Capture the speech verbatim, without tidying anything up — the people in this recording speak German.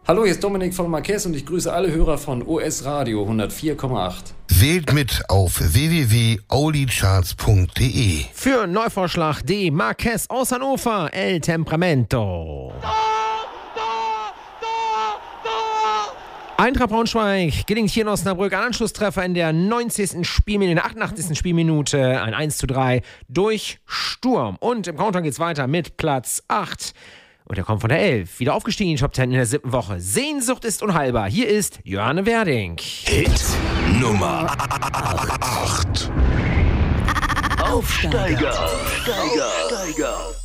Hallo, hier ist Dominik von Marquez und ich grüße alle Hörer von O S Radio hundertvier Komma acht. Wählt mit auf w w w punkt oldicharts punkt d e. Für Neuvorschlag D. Marquez aus Hannover, El Temperamento. Eintracht Braunschweig gelingt hier in Osnabrück ein Anschlusstreffer in der neunzigsten Spielminute, in der achtundachtzigsten Spielminute, ein eins zu drei durch Sturm. Und im Countdown geht's weiter mit Platz acht. Und er kommt von der elf, wieder aufgestiegen in die Top zehn in der siebten Woche. Sehnsucht ist unheilbar. Hier ist Johanne Werding. Hit Nummer acht. Aufsteiger. Aufsteiger. Aufsteiger.